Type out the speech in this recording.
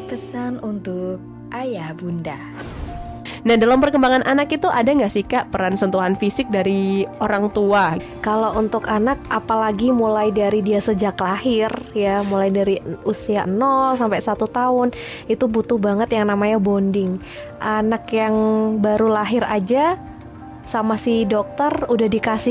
Pesan untuk ayah bunda. Nah, dalam perkembangan anak itu ada nggak sih Kak peran sentuhan fisik dari orang tua? Kalau untuk anak, apalagi mulai dari dia sejak lahir ya, mulai dari usia 0 sampai 1 tahun, itu butuh banget yang namanya bonding. Anak yang baru lahir aja sama si dokter udah dikasih